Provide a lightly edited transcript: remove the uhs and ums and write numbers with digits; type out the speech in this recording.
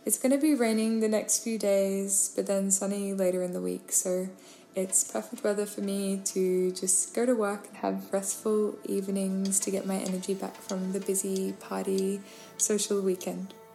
It's going to be raining the next few days, but then sunny later in the week, so it's perfect weather for me to just go to work and have restful evenings to get my energy back from the busy party social weekend.